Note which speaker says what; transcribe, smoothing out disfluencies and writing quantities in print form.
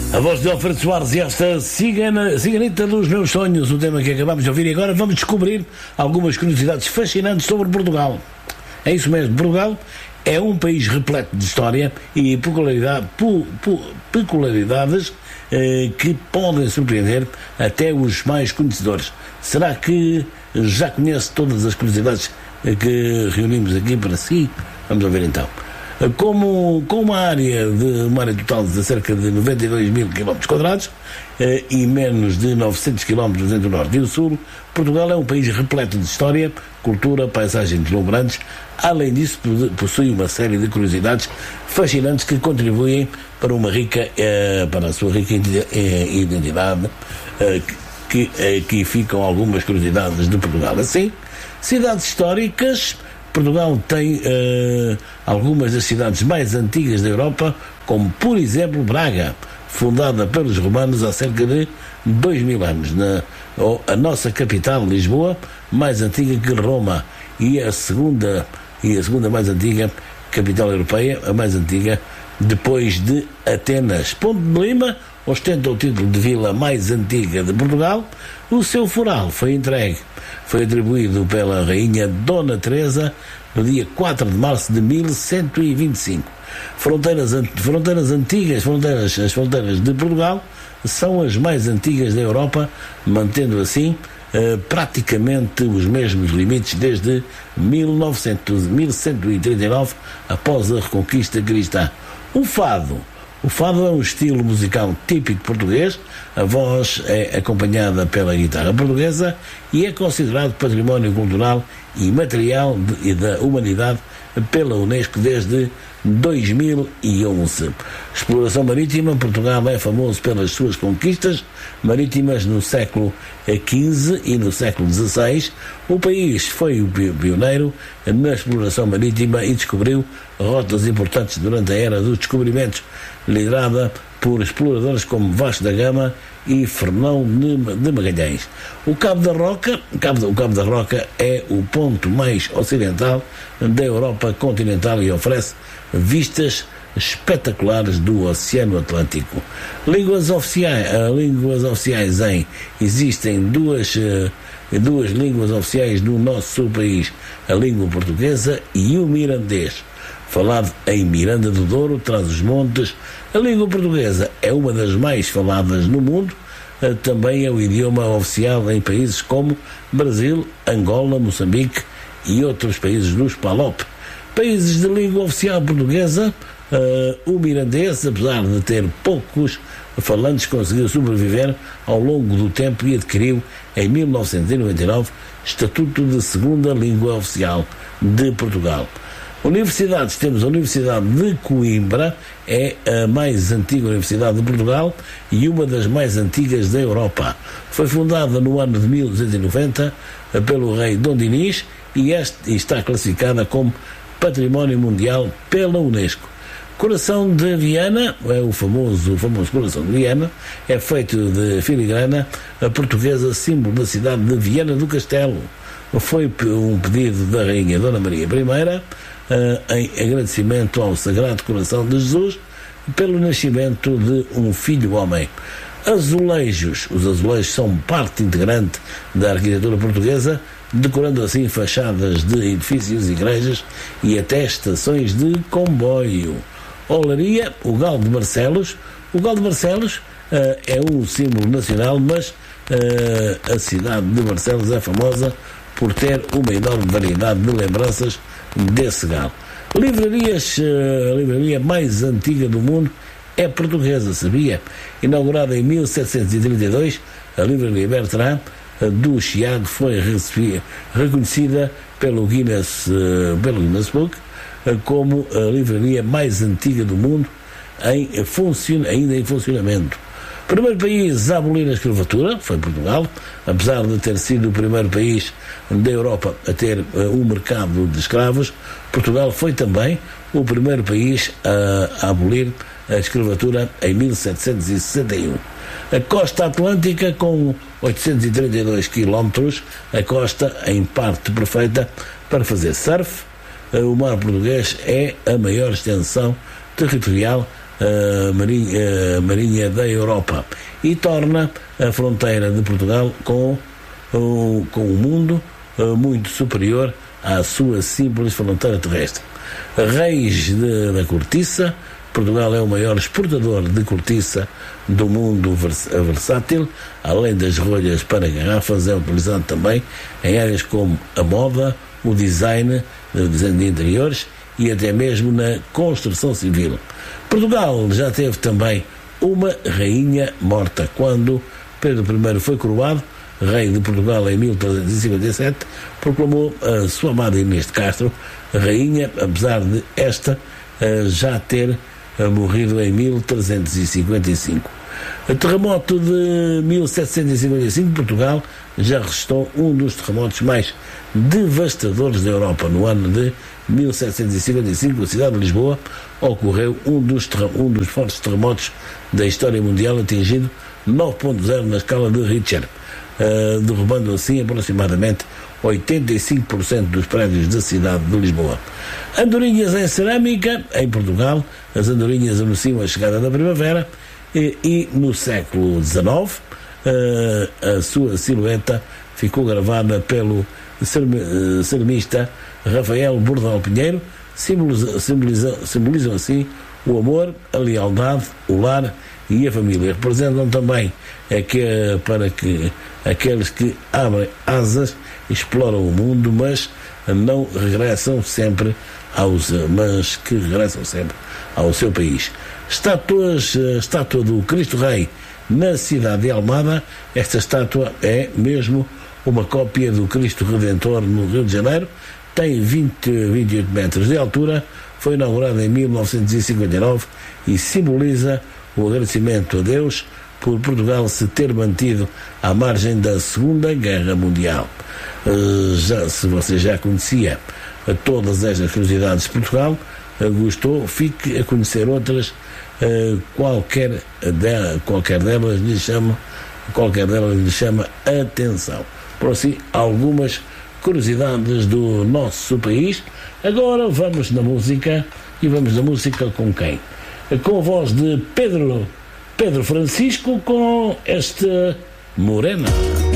Speaker 1: A voz de Alfredo Soares e esta cigarita dos meus sonhos, o tema que acabamos de ouvir, e agora vamos descobrir algumas curiosidades fascinantes sobre Portugal. É isso mesmo, Portugal é um país repleto de história e peculiaridades que podem surpreender até os mais conhecedores. Será que já conhece todas as curiosidades que reunimos aqui para si? Vamos ouvir então. Com uma área total de cerca de 92 mil km² e menos de 900 km entre o Norte e o Sul, Portugal é um país repleto de história, cultura, paisagens deslumbrantes. Além disso, possui uma série de curiosidades fascinantes que contribuem para a sua rica identidade. Aqui ficam algumas curiosidades de Portugal. Assim, cidades históricas. Portugal tem algumas das cidades mais antigas da Europa, como por exemplo Braga, fundada pelos romanos há cerca de 2000 anos. A nossa capital, Lisboa, mais antiga que Roma, e a segunda mais antiga capital europeia, a mais antiga depois de Atenas. Ponte de Lima ostenta o título de vila mais antiga de Portugal. O seu foral foi atribuído pela rainha Dona Teresa no dia 4 de março de 1125. As fronteiras de Portugal são as mais antigas da Europa, mantendo assim praticamente os mesmos limites desde 1139, após a Reconquista Cristã. O fado é um estilo musical típico português. A voz é acompanhada pela guitarra portuguesa e é considerado património cultural e material da humanidade pela Unesco desde 2011. Exploração marítima. Portugal é famoso pelas suas conquistas marítimas no século XV e no século XVI. O país foi o pioneiro na exploração marítima e descobriu rotas importantes durante a era dos descobrimentos, liderada por exploradores como Vasco da Gama e Fernão de Magalhães. O Cabo da Roca é o ponto mais ocidental da Europa continental e oferece vistas espetaculares do Oceano Atlântico. Línguas oficiais existem duas línguas oficiais no nosso país, a língua portuguesa e o mirandês, falado em Miranda do Douro, Trás-os-Montes. A língua portuguesa é uma das mais faladas no mundo. Também é o idioma oficial em países como Brasil, Angola, Moçambique e outros países dos PALOP. Países de língua oficial portuguesa, o mirandês, apesar de ter poucos falantes, conseguiu sobreviver ao longo do tempo e adquiriu em 1999 estatuto de segunda língua oficial de Portugal. Universidades, temos a Universidade de Coimbra, é a mais antiga universidade de Portugal e uma das mais antigas da Europa. Foi fundada no ano de 1290 pelo rei Dom Dinis e está classificada como Património Mundial pela Unesco. Coração de Viana, é o famoso Coração de Viana, é feito de filigrana portuguesa, símbolo da cidade de Viana do Castelo. Foi um pedido da rainha Dona Maria I, em agradecimento ao Sagrado Coração de Jesus pelo nascimento de um filho homem. Azulejos. Os azulejos são parte integrante da arquitetura portuguesa, decorando assim fachadas de edifícios, igrejas e até estações de comboio. Olaria, o Galo de Barcelos. O Galo de Barcelos é um símbolo nacional, mas a cidade de Barcelos é famosa por ter uma enorme variedade de lembranças desse galo. A livraria mais antiga do mundo é portuguesa, sabia? Inaugurada em 1732, a Livraria Bertrand do Chiado foi reconhecida pelo Guinness Book como a livraria mais antiga do mundo ainda em funcionamento. O primeiro país a abolir a escravatura foi Portugal. Apesar de ter sido o primeiro país da Europa a ter um mercado de escravos, Portugal foi também o primeiro país a abolir a escravatura em 1761. A costa atlântica, com 832 km, a costa em parte perfeita para fazer surf. O mar português é a maior extensão territorial marinha da Europa e torna a fronteira de Portugal com o mundo muito superior à sua simples fronteira terrestre. Reis da cortiça, Portugal é o maior exportador de cortiça do mundo versátil. Além das rolhas para garrafas, é utilizado também em áreas como a moda, o design de interiores e até mesmo na construção civil. Portugal já teve também uma rainha morta. Quando Pedro I foi coroado rei de Portugal em 1357, proclamou a sua amada Inês de Castro rainha, apesar de esta já ter morrido em 1355. O terremoto de 1755, Portugal já registrou um dos terremotos mais devastadores da Europa. No ano de 1755, na cidade de Lisboa, ocorreu um dos fortes terremotos da história mundial, atingindo 9.0 na escala de Richter, derrubando assim aproximadamente 85% dos prédios da cidade de Lisboa. Andorinhas em cerâmica, em Portugal, as andorinhas anunciam a chegada da primavera e no século XIX a sua silhueta ficou gravada pelo ceramista Rafael Bordal Pinheiro, simbolizam assim o amor, a lealdade, o lar e a família. Representam também para que aqueles que abrem asas exploram o mundo, mas regressam sempre ao seu país. Estátua do Cristo Rei na cidade de Almada. Esta estátua é mesmo uma cópia do Cristo Redentor no Rio de Janeiro. Tem 28 metros de altura. Foi inaugurada em 1959 e simboliza o agradecimento a Deus por Portugal se ter mantido à margem da Segunda Guerra Mundial. Se você já conhecia todas estas curiosidades de Portugal, gostou, fique a conhecer outras. Qualquer delas lhe chama atenção. Por assim, algumas curiosidades do nosso país. Agora vamos na música, e vamos na música com quem? Com a voz de Pedro Francisco, com esta Morena.